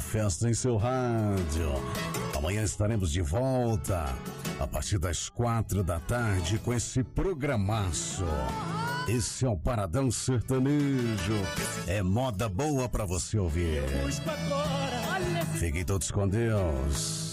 uma festa em seu rádio. Amanhã estaremos de volta a partir das 4 da tarde com esse programaço. Esse é o Paradão Sertanejo. É moda boa pra você ouvir. Fiquem todos com Deus.